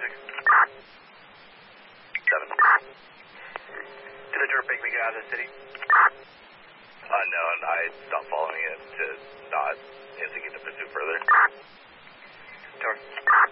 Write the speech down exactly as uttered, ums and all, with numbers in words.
six. seven. Did the jerk make me get out of the city? Unknown. I stopped following it to not instigate the pursuit further. Tower.